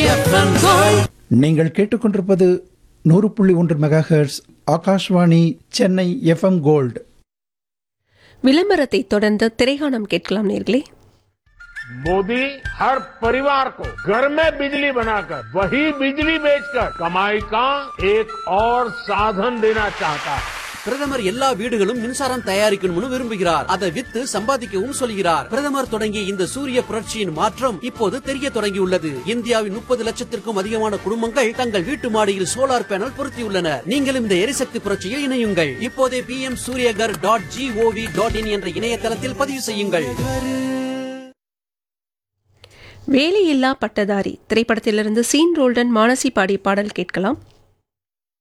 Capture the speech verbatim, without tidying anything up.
FM gold. நீங்கள் கேட்டுக்கொண்டிருப்பது நூறு புள்ளி ஒன்று megahertz Akashvani Chennai FM gold. விளம்பரத்தை தொடர்ந்து திரைகாணம் கேட்கலாம் நேர்களே. मोदी हर परिवार को घर में बिजली बनाकर वही बिजली बेचकर कमाई का एक और साधन देना चाहता है. பிரதமர் எல்லா வீடுகளும் மின்சாரம் தயாரிக்கணும்னு விரும்புகிறார். அதை வித்து சம்பாதிக்கவும் சொல்கிறார். பிரதமர் தொடங்கிய இந்த சூரிய புரட்சியின் மாற்றம் இப்போது தெரிய தொடங்கியுள்ளது. இந்தியாவின் முப்பது லட்சத்திற்கும் அதிகமான குடும்பங்கள் தங்கள் வீட்டு மாடியில் சோலார் பேனல் பொருத்தியுள்ளனர். நீங்களும் இந்த எரிசக்தி புரட்சியில் இணையுங்கள். இப்போதே B M Surya Ghar dot gov dot in என்ற இணையதளத்தில் பதிவு செய்யுங்கள். வேலையில்லா பட்டதாரி திரைப்படத்திலிருந்து சீன் ரோல்டன் மானசி பாடிய பாடல் கேட்கலாம்.